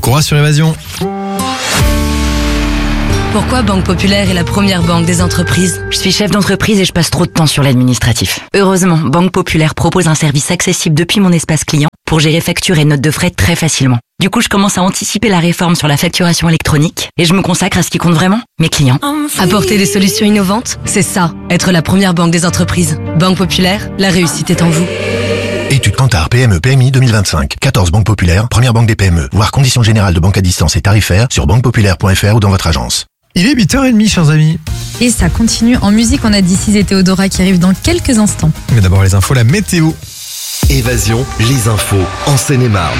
Cora sur Évasion. Pourquoi Banque Populaire est la première banque des entreprises? Je suis chef d'entreprise et je passe trop de temps sur l'administratif. Heureusement, Banque Populaire propose un service accessible depuis mon espace client pour gérer factures et notes de frais très facilement. Du coup, je commence à anticiper la réforme sur la facturation électronique et je me consacre à ce qui compte vraiment, mes clients. Apporter des solutions innovantes, c'est ça, être la première banque des entreprises. Banque Populaire, la réussite est en vous. Étude Kantar PME PMI 2025. 14 banques populaires, première banque des PME. Voir conditions générales de banque à distance et tarifaires sur banquepopulaire.fr ou dans votre agence. Il est 8h30, chers amis. Et ça continue en musique. On a This Is et Théodora qui arrivent dans quelques instants. Mais d'abord les infos, la météo. Évasion, les infos en Seine-et-Marne.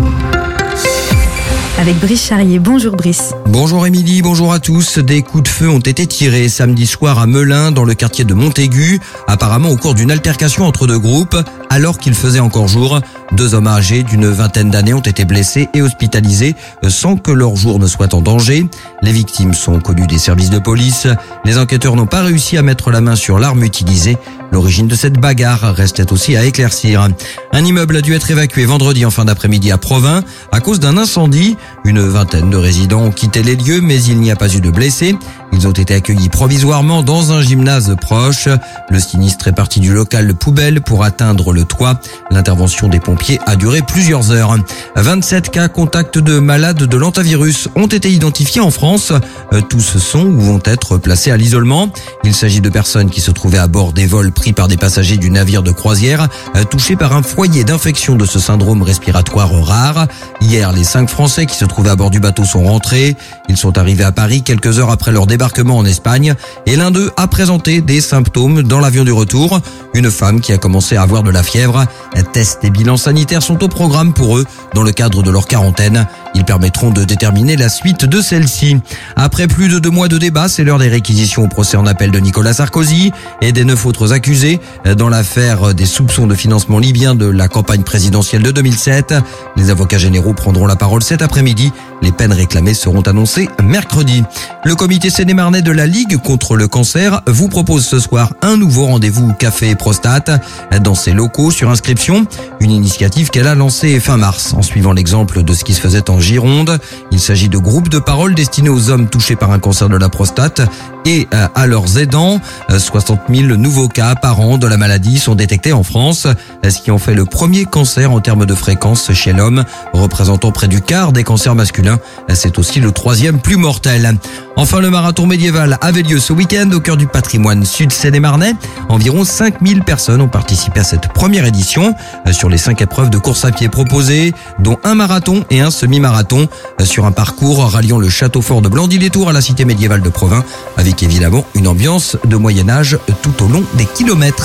Avec Brice Charrier. Bonjour Brice. Bonjour Émilie, bonjour à tous. Des coups de feu ont été tirés samedi soir à Melun, dans le quartier de Montaigu, apparemment au cours d'une altercation entre deux groupes. Alors qu'il faisait encore jour, 2 hommes âgés d'une vingtaine d'années ont été blessés et hospitalisés sans que leur jour ne soit en danger. Les victimes sont connues des services de police. Les enquêteurs n'ont pas réussi à mettre la main sur l'arme utilisée. L'origine de cette bagarre restait aussi à éclaircir. Un immeuble a dû être évacué vendredi en fin d'après-midi à Provins à cause d'un incendie. Une vingtaine de résidents ont quitté les lieux, mais il n'y a pas eu de blessés. Ils ont été accueillis provisoirement dans un gymnase proche. Le sinistre est parti du local poubelle pour atteindre le toit. L'intervention des pompiers a duré plusieurs heures. 27 cas contacts de malades de l'hantavirus ont été identifiés en France. Tous sont ou vont être placés à l'isolement. Il s'agit de personnes qui se trouvaient à bord des vols pris par des passagers du navire de croisière, touchés par un foyer d'infection de ce syndrome respiratoire rare. Hier, les 5 Français qui se trouvaient à bord du bateau sont rentrés. Ils sont arrivés à Paris quelques heures après leur débarquement en Espagne et l'un d'eux a présenté des symptômes dans l'avion du retour. Une femme qui a commencé à avoir de la fièvre. Tests et bilans sanitaires sont au programme pour eux dans le cadre de leur quarantaine. Ils permettront de déterminer la suite de celle-ci. Après plus de 2 mois de débat, c'est l'heure des réquisitions au procès en appel de Nicolas Sarkozy et des 9 autres accusés dans l'affaire des soupçons de financement libyen de la campagne présidentielle de 2007. Les avocats généraux prendront la parole cet après-midi. Les peines réclamées seront annoncées mercredi. Le comité sénémarnais de la Ligue contre le cancer vous propose ce soir un nouveau rendez-vous café prostate dans ses locaux sur inscription. Une initiative qu'elle a lancée fin mars en suivant l'exemple de ce qui se faisait en Gironde. Il s'agit de groupes de parole destinés aux hommes touchés par un cancer de la prostate et à leurs aidants. 60 000 nouveaux cas par an de la maladie sont détectés en France, ce qui en fait le premier cancer en termes de fréquence chez l'homme, représentant près du quart des cancers masculins. C'est aussi le 3e plus mortel. Enfin, le marathon médiéval avait lieu ce week-end au cœur du patrimoine sud-seine-et-marnais. Environ 5000 personnes ont participé à cette première édition sur les 5 épreuves de course à pied proposées, dont un marathon et un semi-marathon sur un parcours ralliant le château fort de Blandy-les-Tours à la cité médiévale de Provins, avec évidemment une ambiance de Moyen-Âge tout au long des kilomètres.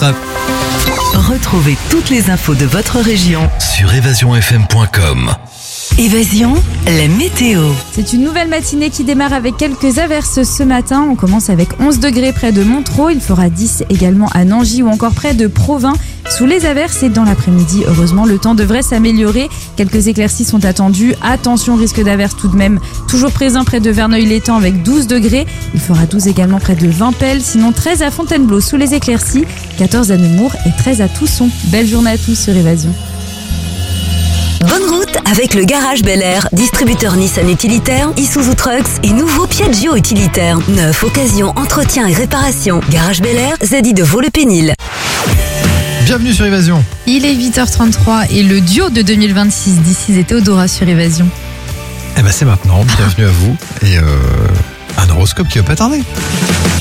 Retrouvez toutes les infos de votre région Sur évasionfm.com. Évasion, la météo. C'est une nouvelle matinée qui démarre avec quelques averses ce matin. On commence avec 11 degrés près de Montereau. Il fera 10 également à Nangy ou encore près de Provins. Sous les averses et dans l'après-midi, heureusement, le temps devrait s'améliorer. Quelques éclaircies sont attendues. Attention, risque d'averse tout de même toujours présent près de Verneuil-l'Étang avec 12 degrés. Il fera 12 également près de Vimpel. Sinon 13 à Fontainebleau sous les éclaircies, 14 à Nemours et 13 à Tousson. Belle journée à tous sur Évasion. Bonne route avec le Garage Bel Air, distributeur Nissan utilitaire, Isuzu Trucks et nouveau Piaggio utilitaire. Neuf, occasion, entretien et réparation. Garage Bel Air, ZI de Vaux-le-Pénil. Bienvenue sur Évasion. Il est 8h33 et le duo de 2026 This Is et Théodora sur Évasion. Eh ben c'est maintenant, bienvenue à vous et un horoscope qui va pas tarder.